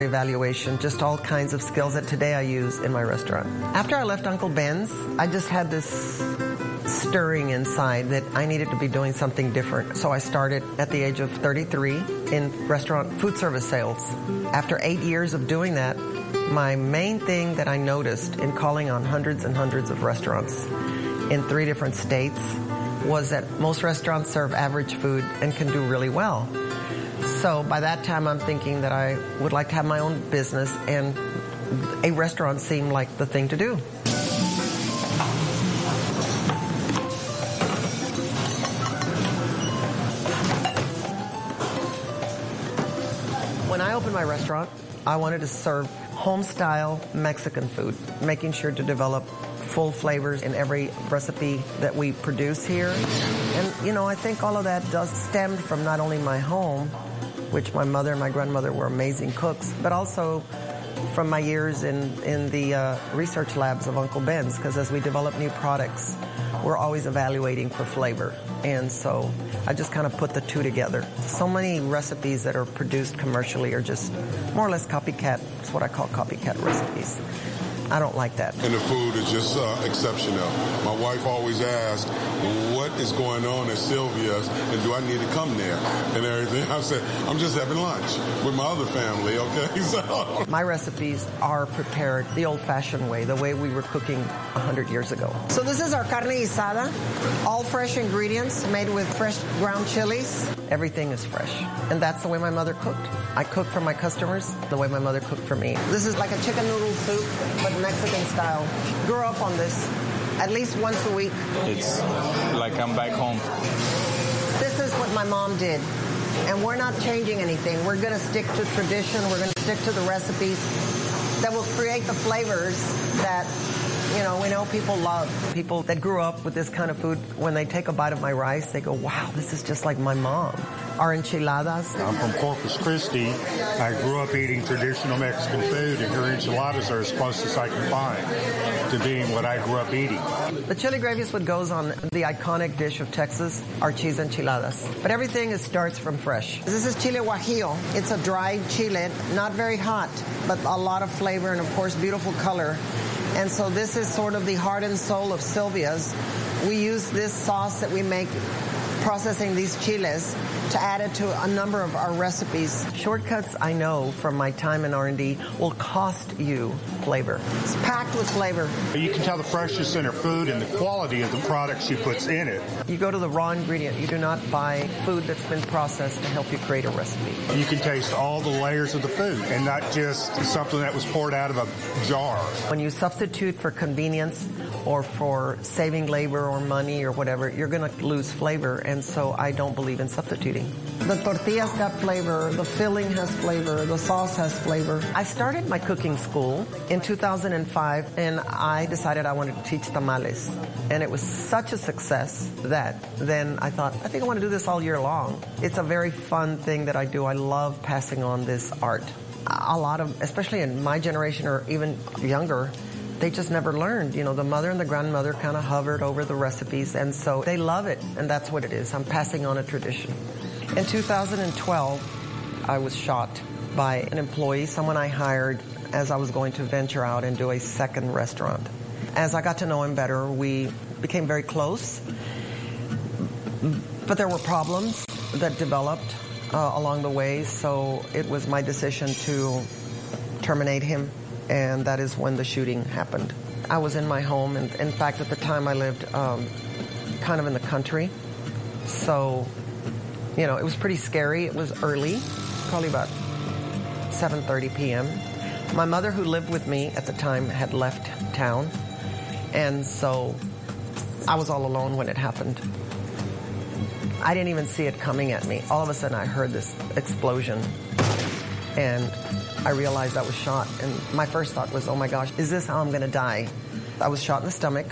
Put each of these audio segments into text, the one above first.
evaluation, just all kinds of skills that today I use in my restaurant. After I left Uncle Ben's, I just had this stirring inside that I needed to be doing something different. So I started at the age of 33 in restaurant food service sales. After 8 years of doing that, my main thing that I noticed in calling on hundreds and hundreds of restaurants in 3 different states was that most restaurants serve average food and can do really well. So by that time, I'm thinking that I would like to have my own business, and a restaurant seemed like the thing to do. When I opened my restaurant, I wanted to serve home-style Mexican food, making sure to develop full flavors in every recipe that we produce here. And, you know, I think all of that does stem from not only my home, which my mother and my grandmother were amazing cooks, but also from my years in the research labs of Uncle Ben's, because as we develop new products, we're always evaluating for flavor. And so I just kind of put the two together. So many recipes that are produced commercially are just more or less copycat. It's what I call copycat recipes. I don't like that. And the food is just exceptional. My wife always asks, what is going on at Sylvia's, and do I need to come there and everything? I said, I'm just having lunch with my other family, okay? So my recipes are prepared the old-fashioned way, the way we were cooking 100 years ago. So this is our carne guisada, all fresh ingredients made with fresh ground chilies. Everything is fresh, and that's the way my mother cooked. I cook for my customers the way my mother cooked for me. This is like a chicken noodle soup, but Mexican style. Grew up on this at least once a week. It's like I'm back home. This is what my mom did, and we're not changing anything. We're going to stick to tradition. We're going to stick to the recipes that will create the flavors that, you know, we know people love. People that grew up with this kind of food, when they take a bite of my rice, they go, wow, this is just like my mom. Our enchiladas. I'm from Corpus Christi. I grew up eating traditional Mexican food, and your enchiladas are as close as I can find to being what I grew up eating. The chili gravy is what goes on the iconic dish of Texas, our cheese enchiladas. But everything starts from fresh. This is chile guajillo. It's a dried chile, not very hot, but a lot of flavor and, of course, beautiful color. And so this is sort of the heart and soul of Sylvia's. We use this sauce that we make processing these chiles to add it to a number of our recipes. Shortcuts, I know from my time in R&D, will cost you flavor. It's packed with flavor. You can tell the freshness in her food and the quality of the products she puts in it. You go to the raw ingredient. You do not buy food that's been processed to help you create a recipe. You can taste all the layers of the food and not just something that was poured out of a jar. When you substitute for convenience or for saving labor or money or whatever, you're going to lose flavor, and so I don't believe in substituting. The tortilla's got flavor, the filling has flavor, the sauce has flavor. I started my cooking school in 2005, and I decided I wanted to teach tamales. And it was such a success that then I thought, I think I want to do this all year long. It's a very fun thing that I do. I love passing on this art. A lot of, especially in my generation or even younger, they just never learned. You know, the mother and the grandmother kind of hovered over the recipes, and so they love it, and that's what it is. I'm passing on a tradition. In 2012, I was shot by an employee, someone I hired as I was going to venture out and do a second restaurant. As I got to know him better, we became very close, but there were problems that developed along the way, so it was my decision to terminate him. And that is when the shooting happened. I was in my home, and in fact, at the time I lived kind of in the country. So, you know, it was pretty scary. It was early, probably about 7:30 p.m. My mother, who lived with me at the time, had left town. And so I was all alone when it happened. I didn't even see it coming at me. All of a sudden, I heard this explosion. And I realized I was shot, and my first thought was, oh my gosh, is this how I'm going to die? I was shot in the stomach,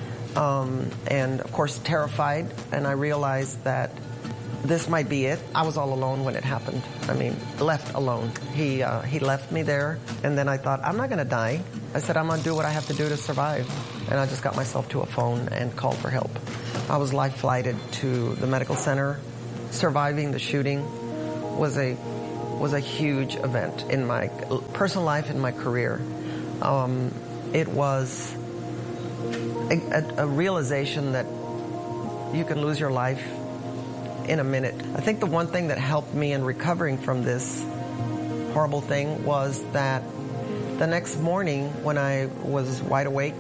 and of course terrified, and I realized that this might be it. I was all alone when it happened. I mean, left alone. He left me there, and then I thought, I'm not going to die. I said, I'm going to do what I have to do to survive. And I just got myself to a phone and called for help. I was life-flighted to the medical center. Surviving the shooting was a was a huge event in my personal life and my career. It was a realization that you can lose your life in a minute. I think the one thing that helped me in recovering from this horrible thing was that the next morning when I was wide awake,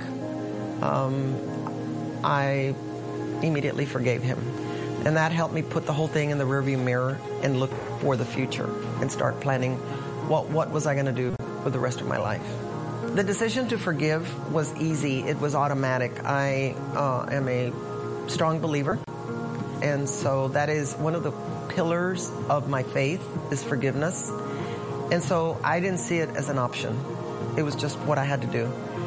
I immediately forgave him. And that helped me put the whole thing in the rearview mirror and look for the future and start planning what was I going to do for the rest of my life. The decision to forgive was easy. It was automatic. I am a strong believer. And so that is one of the pillars of my faith is forgiveness. And so I didn't see it as an option. It was just what I had to do.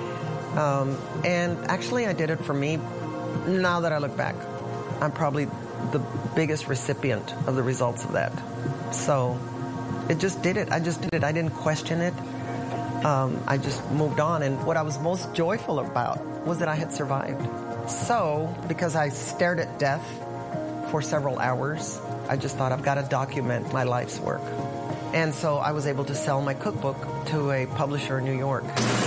And actually I did it for me. Now that I look back, I'm probably the biggest recipient of the results of that. So it just did it. I just did it. I didn't question it. I just moved on. And what I was most joyful about was that I had survived. So because I stared at death for several hours, I just thought I've got to document my life's work. And so I was able to sell my cookbook to a publisher in New York.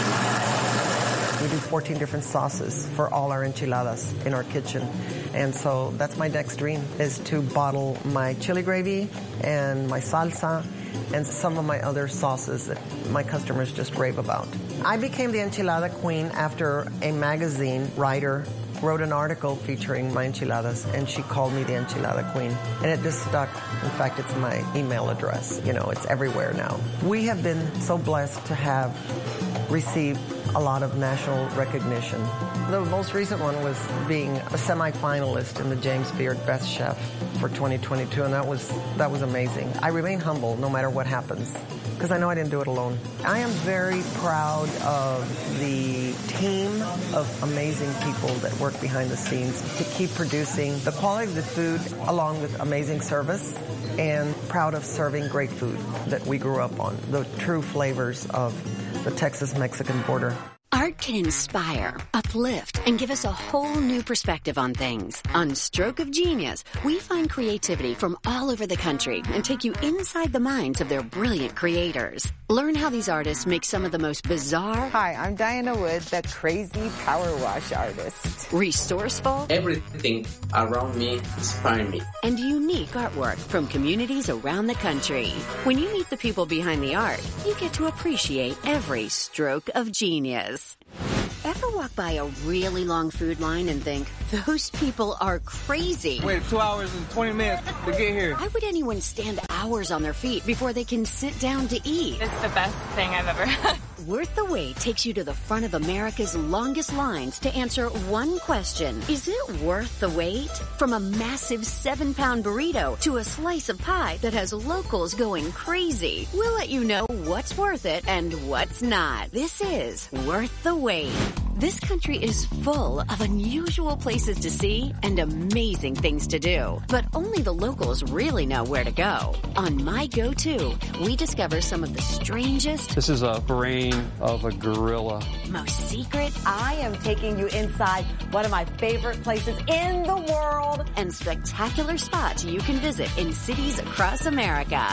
We do 14 different sauces for all our enchiladas in our kitchen. And so that's my next dream, is to bottle my chili gravy and my salsa and some of my other sauces that my customers just rave about. I became the enchilada queen after a magazine writer wrote an article featuring my enchiladas, and she called me the enchilada queen. And it just stuck. In fact, it's my email address. You know, it's everywhere now. We have been so blessed to have received a lot of national recognition. The most recent one was being a semi-finalist in the James Beard Best Chef for 2022, and that was amazing. I remain humble no matter what happens, because I know I didn't do it alone. I am very proud of the team of amazing people that work behind the scenes to keep producing the quality of the food along with amazing service, and proud of serving great food that we grew up on, the true flavors of the Texas-Mexican border. Art can inspire, uplift, and give us a whole new perspective on things. On Stroke of Genius, we find creativity from all over the country and take you inside the minds of their brilliant creators. Learn how these artists make some of the most bizarre... Hi, I'm Diana Wood, the crazy power wash artist. Resourceful... Everything around me inspires me. And unique artwork from communities around the country. When you meet the people behind the art, you get to appreciate every stroke of genius. Ever walk by a really long food line and think, those people are crazy? Wait 2 hours and 20 minutes to get here. Why would anyone stand hours on their feet before they can sit down to eat? It's the best thing I've ever had. Worth the Wait takes you to the front of America's longest lines to answer one question. Is it worth the wait? From a massive 7-pound burrito to a slice of pie that has locals going crazy. We'll let you know what's worth it and what's not. This is Worth the Wait. This country is full of unusual places to see and amazing things to do. But only the locals really know where to go. On My Go-To, we discover some of the strangest... This is a brain of a gorilla. Most secret... I am taking you inside one of my favorite places in the world. And spectacular spots you can visit in cities across America.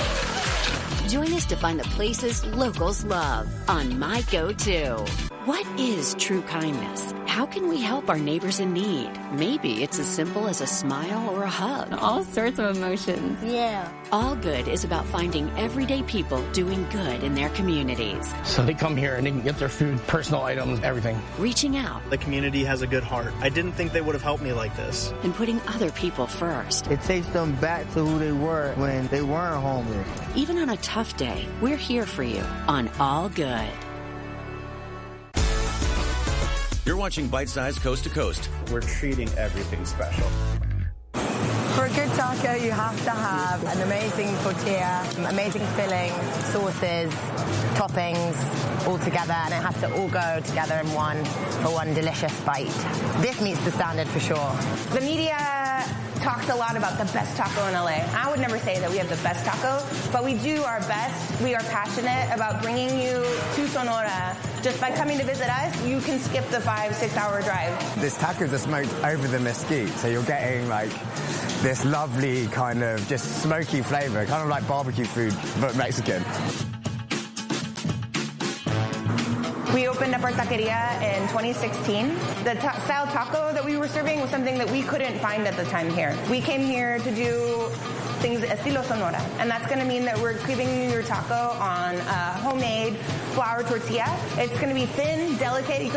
Join us to find the places locals love on My Go-To. What is true kindness? How can we help our neighbors in need? Maybe it's as simple as a smile or a hug. All sorts of emotions. Yeah. All Good is about finding everyday people doing good in their communities. So they come here and they can get their food, personal items, everything. Reaching out. The community has a good heart. I didn't think they would have helped me like this. And putting other people first. It takes them back to who they were when they weren't homeless. Even on a tough day, we're here for you on All Good. You're watching Bite Size Coast to Coast. We're treating everything special. For a good taco, you have to have an amazing tortilla, amazing filling, sauces, toppings, all together, and it has to all go together in one for one delicious bite. This meets the standard for sure. The media talks a lot about the best taco in LA. I would never say that we have the best taco, but we do our best. We are passionate about bringing you to Sonora. Just by coming to visit us, you can skip the 5-6 hour drive. This tacos are smoked over the mesquite, so you're getting like this lovely kind of just smoky flavor, kind of like barbecue food, but Mexican. We opened up our taqueria in 2016. The style taco that we were serving was something that we couldn't find at the time here. We came here to do things estilo Sonora, and that's going to mean that we're giving you your taco on a homemade flour tortilla. It's going to be thin, delicate. You can